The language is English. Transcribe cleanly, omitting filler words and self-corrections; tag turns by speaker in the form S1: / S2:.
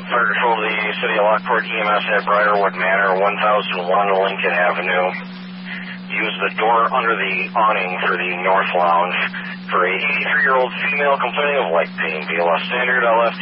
S1: Fire Control to the City of Lockport, EMS at Briarwood Manor, 1001 Lincoln Avenue. Use the door under the awning for the North Lounge for a 83-year-old female complaining of leg pain. BLS Standard, LFT